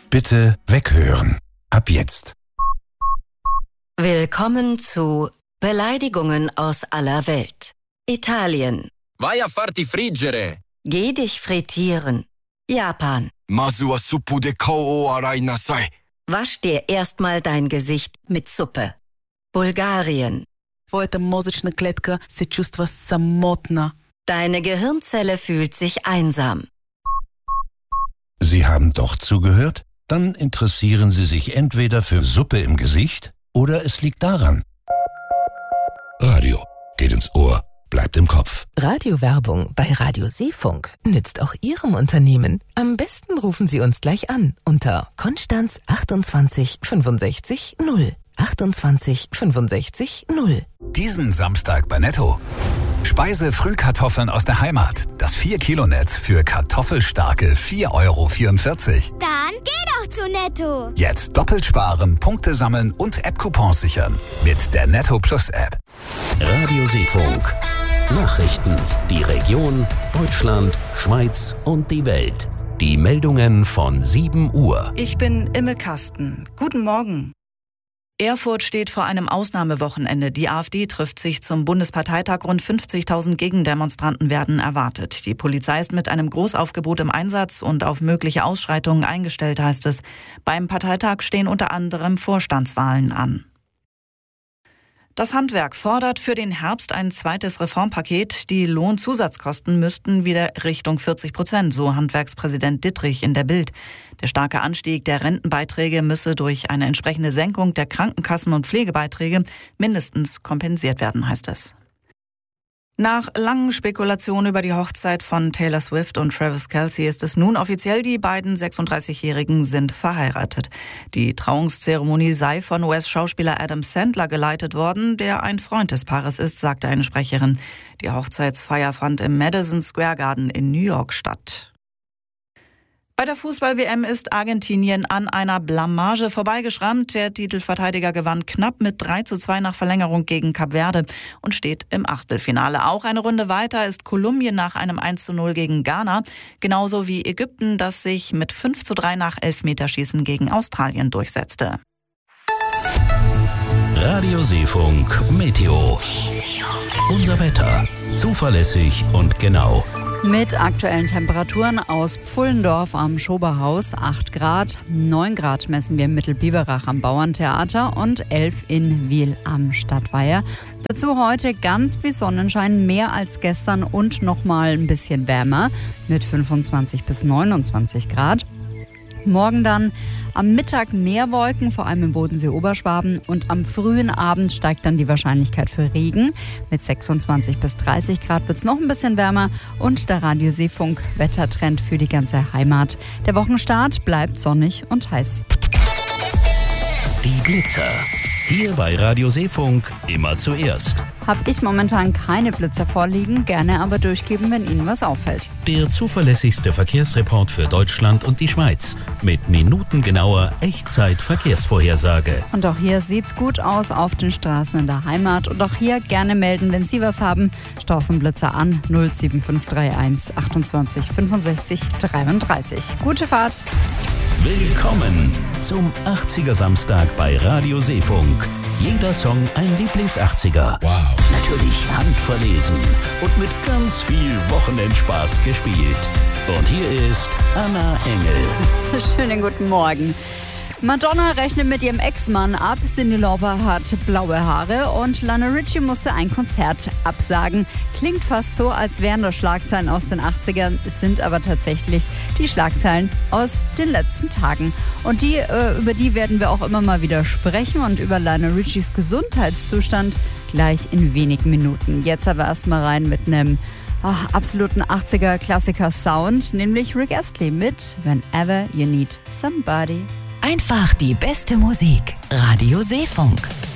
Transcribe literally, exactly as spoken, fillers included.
Bitte weghören. Ab jetzt. Willkommen zu Beleidigungen aus aller Welt. Italien. Vai a farti friggere. Geh dich frittieren. Japan. Masu wa suppu de kao o arai nasai. Wasch dir erstmal dein Gesicht mit Suppe. Bulgarien. Твоята мозъчна клетка се чувства самотна. Deine Gehirnzelle fühlt sich einsam. Sie haben doch zugehört? Dann interessieren Sie sich entweder für Suppe im Gesicht oder es liegt daran. Radio geht ins Ohr, bleibt im Kopf. Radiowerbung bei Radio Seefunk nützt auch Ihrem Unternehmen. Am besten rufen Sie uns gleich an unter Konstanz achtundzwanzig fünfundsechzig null. achtundzwanzig fünfundsechzig null. Diesen Samstag bei Netto. Speise-Frühkartoffeln aus der Heimat. Das vier Kilo Netz für kartoffelstarke vier Euro vierundvierzig. Dann geh doch zu Netto. Jetzt doppelt sparen, Punkte sammeln und App-Coupons sichern. Mit der Netto Plus App. Radio Seefunk. Nachrichten. Die Region, Deutschland, Schweiz und die Welt. Die Meldungen von sieben Uhr. Ich bin Imme Kasten. Guten Morgen. Erfurt steht vor einem Ausnahmewochenende. Die AfD trifft sich zum Bundesparteitag. Rund fünfzigtausend Gegendemonstranten werden erwartet. Die Polizei ist mit einem Großaufgebot im Einsatz und auf mögliche Ausschreitungen eingestellt, heißt es. Beim Parteitag stehen unter anderem Vorstandswahlen an. Das Handwerk fordert für den Herbst ein zweites Reformpaket. Die Lohnzusatzkosten müssten wieder Richtung vierzig Prozent, so Handwerkspräsident Dittrich in der Bild. Der starke Anstieg der Rentenbeiträge müsse durch eine entsprechende Senkung der Krankenkassen- und Pflegebeiträge mindestens kompensiert werden, heißt es. Nach langen Spekulationen über die Hochzeit von Taylor Swift und Travis Kelce ist es nun offiziell, die beiden sechsunddreißigjährigen sind verheiratet. Die Trauungszeremonie sei von U S-Schauspieler Adam Sandler geleitet worden, der ein Freund des Paares ist, sagte eine Sprecherin. Die Hochzeitsfeier fand im Madison Square Garden in New York statt. Bei der Fußball-W M ist Argentinien an einer Blamage vorbeigeschrammt. Der Titelverteidiger gewann knapp mit drei zu zwei nach Verlängerung gegen Kap Verde und steht im Achtelfinale. Auch eine Runde weiter ist Kolumbien nach einem eins zu null gegen Ghana, genauso wie Ägypten, das sich mit fünf zu drei nach Elfmeterschießen gegen Australien durchsetzte. Radio Seefunk Meteo. Unser Wetter. Zuverlässig und genau. Mit aktuellen Temperaturen aus Pfullendorf am Schoberhaus acht Grad, neun Grad messen wir in Mittelbiberach am Bauerntheater und elf in Wiel am Stadtweiher. Dazu heute ganz wie Sonnenschein, mehr als gestern und nochmal ein bisschen wärmer mit fünfundzwanzig bis neunundzwanzig Grad. Morgen dann am Mittag mehr Wolken, vor allem im Bodensee-Oberschwaben, und am frühen Abend steigt dann die Wahrscheinlichkeit für Regen. Mit sechsundzwanzig bis dreißig Grad wird es noch ein bisschen wärmer und der Radio Seefunk Wettertrend für die ganze Heimat. Der Wochenstart bleibt sonnig und heiß. Die Blitzer. Hier bei Radio Seefunk immer zuerst. Habe ich momentan keine Blitzer vorliegen, gerne aber durchgeben, wenn Ihnen was auffällt. Der zuverlässigste Verkehrsreport für Deutschland und die Schweiz. Mit minutengenauer Echtzeit-Verkehrsvorhersage. Und auch hier sieht's gut aus auf den Straßen in der Heimat. Und auch hier gerne melden, wenn Sie was haben. Staus und Blitzer an null sieben fünf drei eins achtundzwanzig fünfundsechzig dreiunddreißig. Gute Fahrt! Willkommen zum achtziger Samstag bei Radio Seefunk. Jeder Song ein Lieblings-achtziger. Wow. Natürlich handverlesen und mit ganz viel Wochenendspaß gespielt. Und hier ist Anna Engel. Schönen guten Morgen. Madonna rechnet mit ihrem Ex-Mann ab, Cyndi Lauper hat blaue Haare und Lionel Richie musste ein Konzert absagen. Klingt fast so, als wären das Schlagzeilen aus den achtzigern, es sind aber tatsächlich die Schlagzeilen aus den letzten Tagen. Und die, äh, über die werden wir auch immer mal wieder sprechen und über Lionel Richies Gesundheitszustand gleich in wenigen Minuten. Jetzt aber erstmal rein mit einem ach, absoluten achtziger-Klassiker-Sound, nämlich Rick Astley mit Whenever You Need Somebody. Einfach die beste Musik. Radio Seefunk.